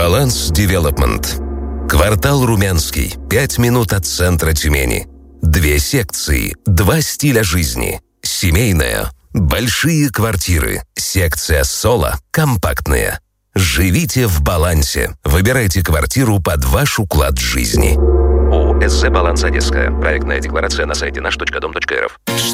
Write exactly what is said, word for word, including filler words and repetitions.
Баланс Девелопмент. Квартал Румянский. Пять минут от центра Тюмени. Две секции, два стиля жизни. Семейная, большие квартиры. Секция соло, компактная. Живите в балансе. Выбирайте квартиру под ваш уклад жизни. ООО «СЗ Баланс Одесская». Проектная декларация на сайте наш точка дом точка эр эф.